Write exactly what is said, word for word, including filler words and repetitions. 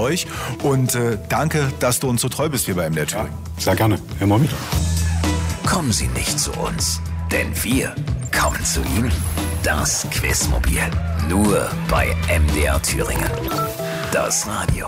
euch und äh, danke, dass du uns so treu bist hier bei M D R Thüringen. Ja, sehr gerne. Immer wieder. Kommen Sie nicht zu uns, denn wir kommen zu Ihnen. Das Quizmobil. Nur bei M D R Thüringen. Das Radio.